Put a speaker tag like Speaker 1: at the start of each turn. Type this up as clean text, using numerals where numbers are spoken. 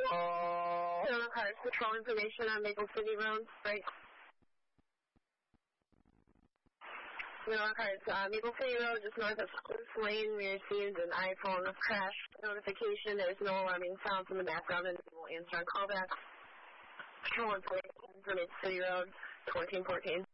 Speaker 1: Hello, Cars Patrol information on Maple City Road, right? Hello, Cars, Maple City Road, just north of Cliff Lane. We received an iPhone crash notification. There's no alarming sounds in the background, and we will answer on callback. Patrol information for Maple City Road, 1414.